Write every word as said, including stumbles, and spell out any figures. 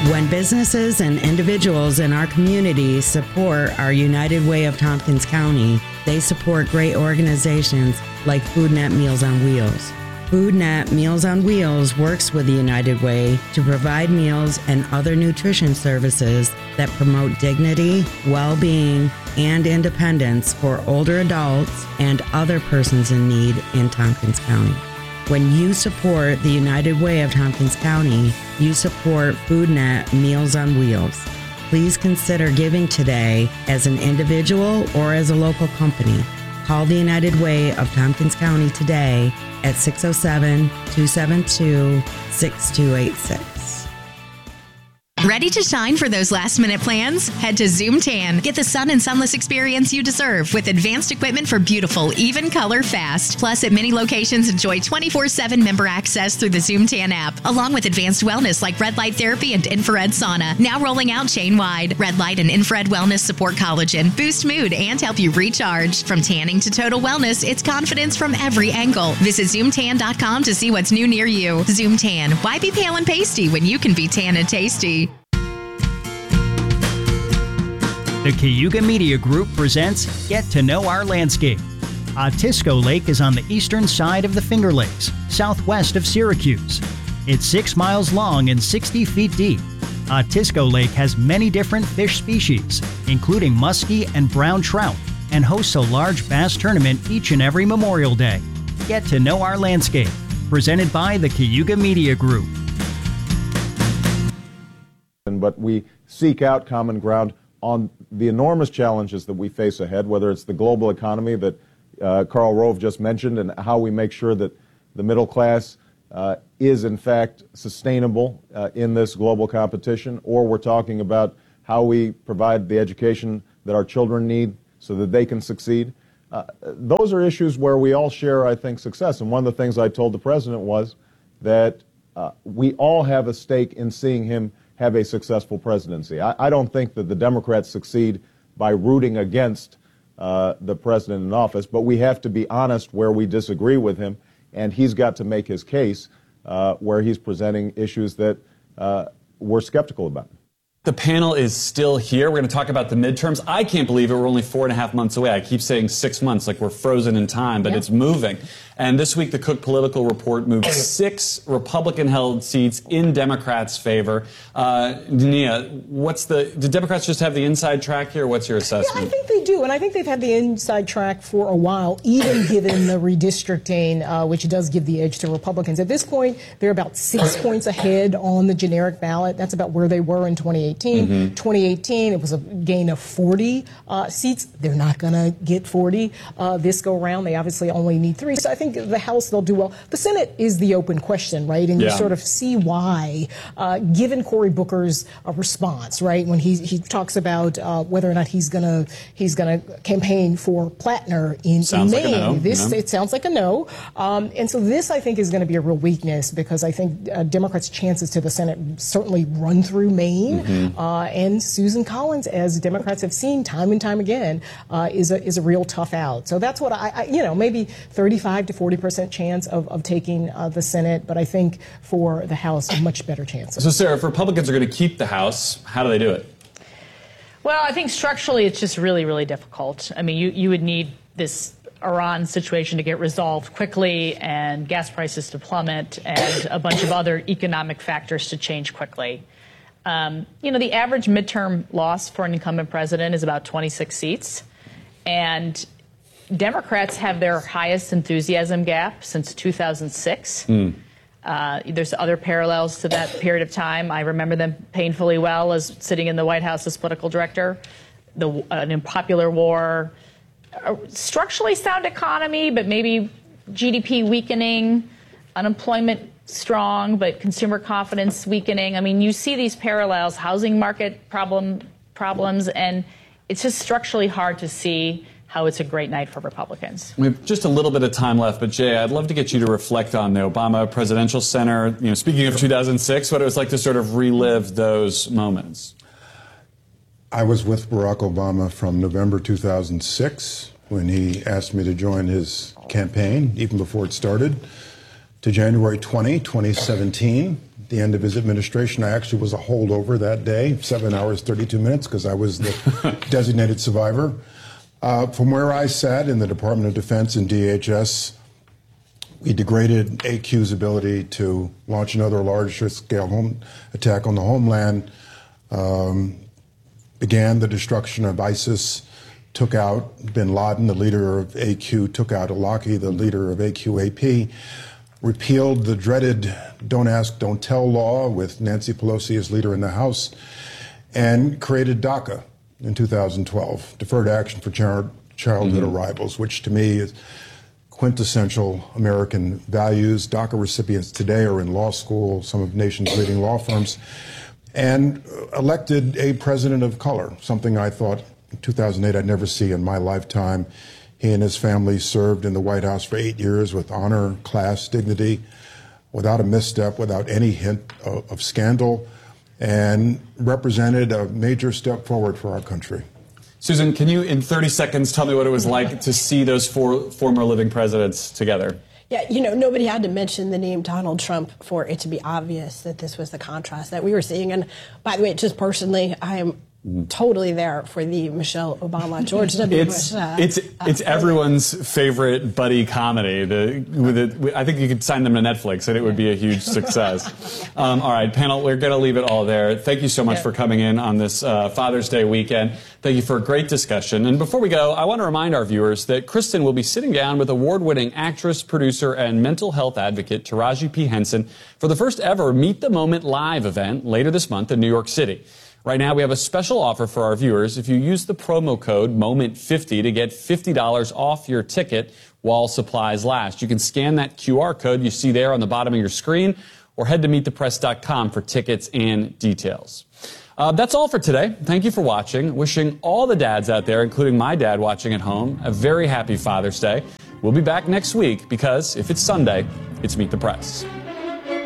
When businesses and individuals in our community support our United Way of Tompkins County, they support great organizations like FoodNet Meals on Wheels. FoodNet Meals on Wheels works with the United Way to provide meals and other nutrition services that promote dignity, well-being, and independence for older adults and other persons in need in Tompkins County. When you support the United Way of Tompkins County, you support FoodNet Meals on Wheels. Please consider giving today as an individual or as a local company. Call the United Way of Tompkins County today at six oh seven, two seven two, six two eight six. Ready to shine for those last-minute plans? Head to Zoom Tan. Get the sun and sunless experience you deserve with advanced equipment for beautiful, even color fast. Plus, at many locations, enjoy twenty-four seven member access through the Zoom Tan app, along with advanced wellness like red light therapy and infrared sauna. Now rolling out chain-wide. Red light and infrared wellness support collagen, boost mood, and help you recharge. From tanning to total wellness, it's confidence from every angle. Visit zoom tan dot com to see what's new near you. Zoom Tan. Why be pale and pasty when you can be tan and tasty? The Cayuga Media Group presents Get to Know Our Landscape. Otisco Lake is on the eastern side of the Finger Lakes, southwest of Syracuse. It's six miles long and sixty feet deep. Otisco Lake has many different fish species, including muskie and brown trout, and hosts a large bass tournament each and every Memorial Day. Get to Know Our Landscape, presented by the Cayuga Media Group. But we seek out common ground on the enormous challenges that we face ahead, whether it's the global economy that uh, Karl Rove just mentioned and how we make sure that the middle class uh, is in fact sustainable uh, in this global competition, or we're talking about how we provide the education that our children need so that they can succeed. Uh, those are issues where we all share, I think, success. And one of the things I told the president was that uh, we all have a stake in seeing him have a successful presidency. I, I don't think that the Democrats succeed by rooting against uh, the president in office, but we have to be honest where we disagree with him, and he's got to make his case uh, where he's presenting issues that uh, we're skeptical about. The panel is still here. We're going to talk about the midterms. I can't believe it. We're only four and a half months away. I keep saying six months like we're frozen in time, but yeah. It's moving. And this week, the Cook Political Report moved six Republican-held seats in Democrats' favor. Uh, Nia, what's the, do Democrats just have the inside track here? What's your assessment? Yeah, I think they do, and I think they've had the inside track for a while, even given the redistricting, uh, which does give the edge to Republicans. At this point, they're about six points ahead on the generic ballot. That's about where they were in twenty eighteen. Mm-hmm. twenty eighteen, it was a gain of forty uh, seats. They're not going to get forty uh, this go round. They obviously only need three. So I think the House, they'll do well. The Senate is the open question, right? And yeah. you sort of see why, uh, given Cory Booker's uh, response, right, when he he talks about uh, whether or not he's going to he's going to campaign for Plattner in, in Maine. Like a no, this no. It sounds like a no. Um, and so this, I think, is going to be a real weakness because I think uh, Democrats' chances to the Senate certainly run through Maine. Mm-hmm. Uh, and Susan Collins, as Democrats have seen time and time again, uh, is a is a real tough out. So that's what I, I you know, maybe thirty-five to forty percent chance of, of taking uh, the Senate, but I think for the House, a much better chance. So, Sarah, if Republicans are going to keep the House, how do they do it? Well, I think structurally it's just really, really difficult. I mean, you, you would need this Iran situation to get resolved quickly and gas prices to plummet and a bunch of other economic factors to change quickly. Um, you know, the average midterm loss for an incumbent president is about twenty-six seats. And Democrats have their highest enthusiasm gap since two thousand six. Mm. Uh, there's other parallels to that period of time. I remember them painfully well as sitting in the White House as political director. The, an unpopular war, a structurally sound economy, but maybe G D P weakening, unemployment strong, but consumer confidence weakening. I mean, you see these parallels, housing market problem problems, and it's just structurally hard to see how it's a great night for Republicans. We have just a little bit of time left, but Jay, I'd love to get you to reflect on the Obama Presidential Center. You know, speaking of two thousand six, what it was like to sort of relive those moments. I was with Barack Obama from November two thousand six when he asked me to join his campaign, even before it started, to January twentieth, twenty seventeen, the end of his administration. I actually was a holdover that day, seven hours, thirty-two minutes, because I was the designated survivor. Uh, from where I sat in the Department of Defense and D H S, we degraded A Q's ability to launch another large-scale home attack on the homeland, um, began the destruction of ISIS, took out bin Laden, the leader of A Q, took out Awlaki, the leader of A Q A P, repealed the dreaded Don't Ask, Don't Tell law with Nancy Pelosi as leader in the House, and created DACA in two thousand twelve, Deferred Action for Child Childhood mm-hmm. Arrivals, which to me is quintessential American values. DACA recipients today are in law school, some of the nation's leading law firms, and elected a president of color, something I thought in two thousand eight I'd never see in my lifetime. He and his family served in the White House for eight years with honor, class, dignity, without a misstep, without any hint of, of scandal, and represented a major step forward for our country. Susan, can you, in thirty seconds, tell me what it was like to see those four former living presidents together? Yeah, you know, nobody had to mention the name Donald Trump for it to be obvious that this was the contrast that we were seeing. And by the way, just personally, I am totally there for the Michelle Obama, George W. It's, Bush. Uh, it's it's uh, everyone's favorite buddy comedy. The, with it, I think you could sign them to Netflix and it would be a huge success. Um, all right, panel, we're going to leave it all there. Thank you so much yeah. for coming in on this uh, Father's Day weekend. Thank you for a great discussion. And before we go, I want to remind our viewers that Kristen will be sitting down with award-winning actress, producer, and mental health advocate Taraji P. Henson for the first ever Meet the Moment Live event later this month in New York City. Right now, we have a special offer for our viewers. If you use the promo code moment fifty to get fifty dollars off your ticket while supplies last. You can scan that Q R code you see there on the bottom of your screen or head to meet the press dot com for tickets and details. Uh, that's all for today. Thank you for watching. Wishing all the dads out there, including my dad watching at home, a very happy Father's Day. We'll be back next week because if it's Sunday, it's Meet the Press.